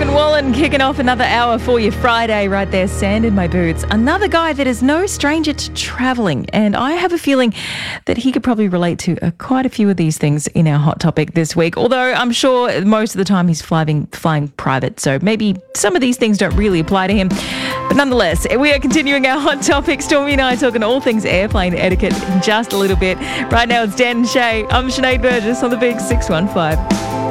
Morgan Wallen kicking off another hour for you Friday right there, Sand in My Boots. Another guy that is no stranger to travelling, and I have a feeling that he could probably relate to quite a few of these things in our hot topic this week, although I'm sure most of the time he's flying private, so maybe some of these things don't really apply to him. But nonetheless, we are continuing our hot topic. Stormy and I talking all things airplane etiquette in just a little bit. Right now it's Dan and Shay. I'm Sinead Burgess on the Big 615.